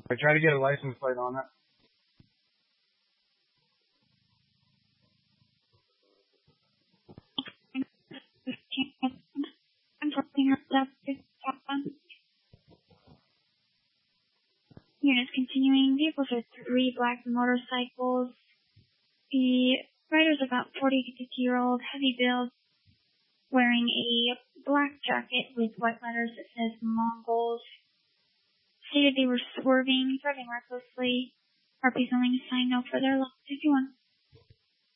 I tried to get a license plate on it. Units continuing. Vehicles are 3 black motorcycles. The rider's about 40 to 50-year-old, heavy build, wearing a black jacket with white letters that says Mongols. Stated they were swerving, driving recklessly. RP's only assigned no further loss. 51.